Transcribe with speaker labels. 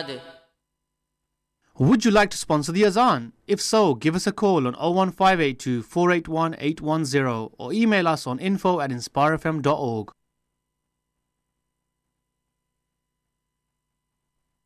Speaker 1: They.
Speaker 2: Would you like to sponsor the Azan? If so, give us a call on 01582 481 810 or email us on info@inspirefm.org.